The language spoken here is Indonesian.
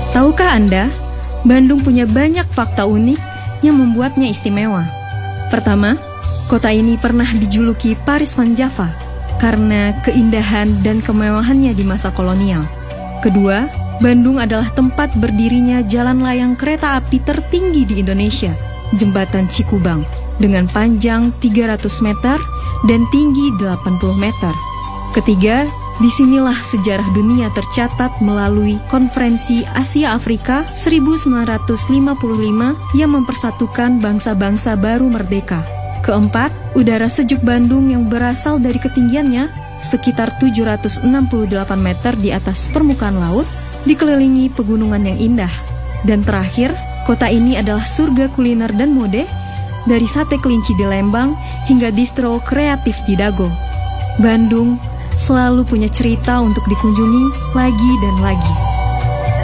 Tahukah Anda, Bandung punya banyak fakta unik yang membuatnya istimewa. Pertama, kota ini pernah dijuluki Paris Van Java karena keindahan dan kemewahannya di masa kolonial. Kedua, Bandung adalah tempat berdirinya jalan layang kereta api tertinggi di Indonesia, Jembatan Cikubang, dengan panjang 300 meter dan tinggi 80 meter. Ketiga, disinilah sejarah dunia tercatat melalui Konferensi Asia Afrika 1955 yang mempersatukan bangsa-bangsa baru merdeka. Keempat, udara sejuk Bandung yang berasal dari ketinggiannya sekitar 768 meter di atas permukaan laut, dikelilingi pegunungan yang indah. Dan terakhir, kota ini adalah surga kuliner dan mode, dari sate kelinci di Lembang hingga distro kreatif di Dago. Bandung selalu punya cerita untuk dikunjungi lagi dan lagi.